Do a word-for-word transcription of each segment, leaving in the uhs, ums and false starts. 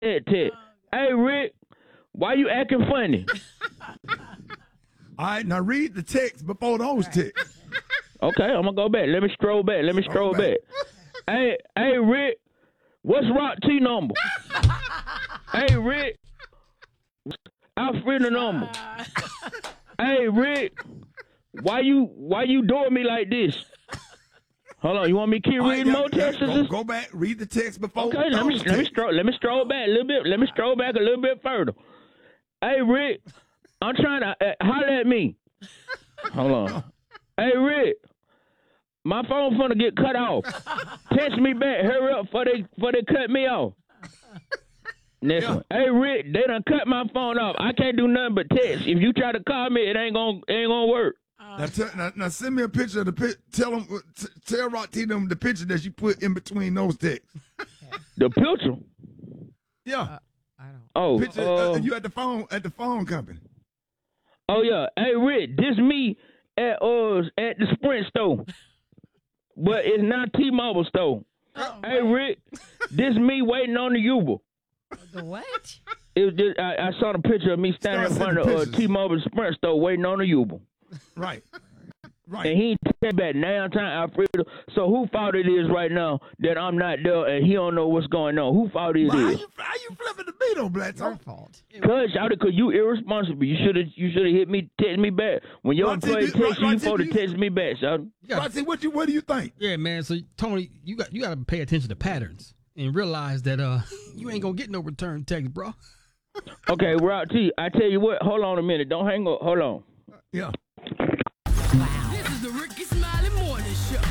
that text. Hey, Rick, why you acting funny? All right, now read the text before those texts. Okay, I'm gonna go back. Let me stroll back. Let me stroll back. Hey, hey, Rick, what's Rock T number? Hey, Rick, Alfredo number. Hey, Rick, why you why you doing me like this? Hold on, you want me to keep reading more texts? Go, go back, read the text before. Okay, let me let me stroll let me stroll back a little bit. Let me stroll back a little bit further. Hey, Rick, I'm trying to uh, holler at me. Hold on. Hey, Rick, my phone finna get cut off. Text me back. Hurry up before they before they cut me off. Next yeah. one. Hey, Rick, they done cut my phone off. I can't do nothing but text. If you try to call me, it ain't gonna it ain't gonna work. Now, t- now, now send me a picture of the pic. Tell them, t- tell Rock T them the picture that you put in between those texts. The picture? Yeah. Uh, I don't. Oh, picture, uh, uh, you at the phone at the phone company. Oh yeah. Hey, Rick, this me at uh at the Sprint store, but it's not T-Mobile store. Oh, hey, man. Rick, this me waiting on the Uber. The what? It was just I, I saw the picture of me standing in front of uh, T-Mobile Sprint store waiting on the Uber. Right. Right. And he said that now time Alfredo. So who fault it is right now that I'm not there and he don't know what's going on? Who fault it Why is? How you, how you flipping the beat on Black Talk? fault. Cause shouted, cause you irresponsible. You should have, you should have hit me, text me back when your employee text you. You supposed to text me back, shouted. Roxy, what you, what do you think? Yeah, man. So Tony, you got you got to pay attention to patterns and realize that uh you ain't gonna get no return text, bro. Okay, Rock T, I tell you what. Hold on a minute. Don't hang up. Hold on. Yeah. Wow. This is the Ricky Smiley Morning Show.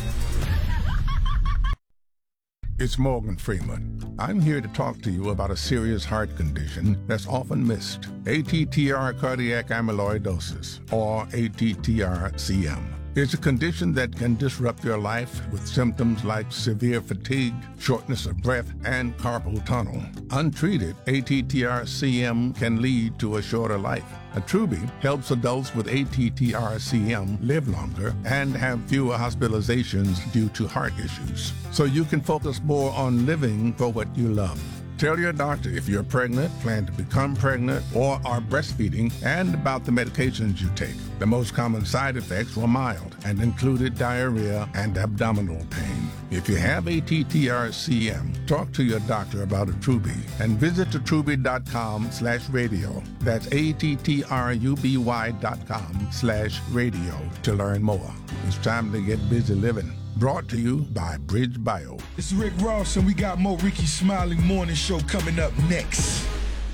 It's Morgan Freeman. I'm here to talk to you about a serious heart condition that's often missed. A T T R cardiac amyloidosis, or A T T R C M. It's a condition that can disrupt your life with symptoms like severe fatigue, shortness of breath, and carpal tunnel. Untreated, A T T R C M can lead to a shorter life. Attruby helps adults with A T T R C M live longer and have fewer hospitalizations due to heart issues, so you can focus more on living for what you love. Tell your doctor if you're pregnant, plan to become pregnant, or are breastfeeding, and about the medications you take. The most common side effects were mild and included diarrhea and abdominal pain. If you have A T T R C M, talk to your doctor about Attruby and visit attruby.com slash radio. That's A-T-T-R-U-B-Y dot com slash radio to learn more. It's time to get busy living. Brought to you by Bridge Bio. This is Rick Ross, and we got more Ricky Smiley Morning Show coming up next.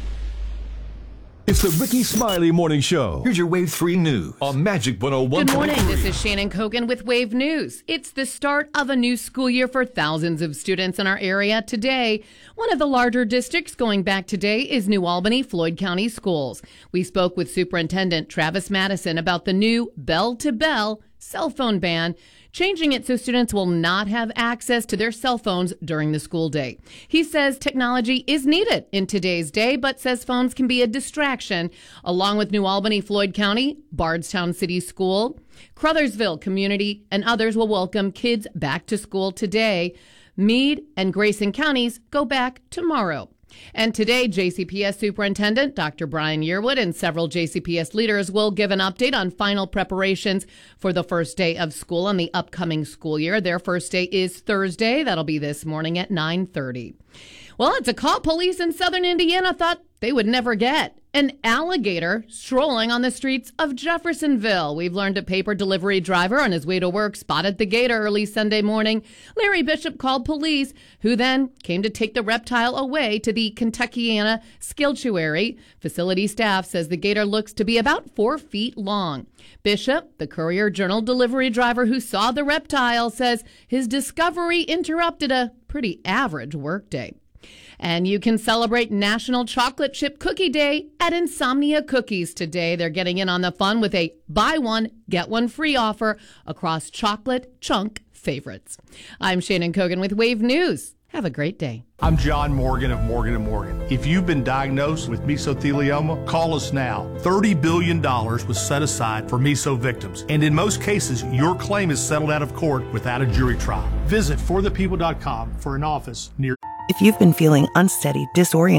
It's the Ricky Smiley Morning Show. Here's your Wave three News on Magic one oh one point three. Good morning. This is Shannon Kogan with Wave News. It's the start of a new school year for thousands of students in our area today. One of the larger districts going back today is New Albany, Floyd County Schools. We spoke with Superintendent Travis Madison about the new bell-to-bell cell phone ban, changing it so students will not have access to their cell phones during the school day. He says technology is needed in today's day, but says phones can be a distraction. Along with New Albany, Floyd County, Bardstown City School, Crothersville Community, and others will welcome kids back to school today. Meade and Grayson counties go back tomorrow. And today, J C P S Superintendent Doctor Brian Yearwood and several J C P S leaders will give an update on final preparations for the first day of school on the upcoming school year. Their first day is Thursday. That'll be this morning at nine thirty. Well, it's a call police in southern Indiana thought they would never get. An alligator strolling on the streets of Jeffersonville. We've learned a paper delivery driver on his way to work spotted the gator early Sunday morning. Larry Bishop called police, who then came to take the reptile away to the Kentuckiana Skiltuary. Facility staff says the gator looks to be about four feet long. Bishop, the Courier-Journal delivery driver who saw the reptile, says his discovery interrupted a pretty average workday. And you can celebrate National Chocolate Chip Cookie Day at Insomnia Cookies today. They're getting in on the fun with a buy one, get one free offer across chocolate chunk favorites. I'm Shannon Kogan with Wave News. Have a great day. I'm John Morgan of Morgan and Morgan. If you've been diagnosed with mesothelioma, call us now. thirty billion dollars was set aside for meso victims. And in most cases, your claim is settled out of court without a jury trial. Visit for the people dot com for an office near If you've been feeling unsteady, disoriented,